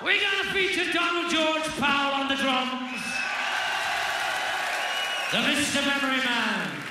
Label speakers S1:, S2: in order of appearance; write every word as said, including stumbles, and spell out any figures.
S1: We're gonna feature Donald George Powell on the drums. The Mister Memory Man.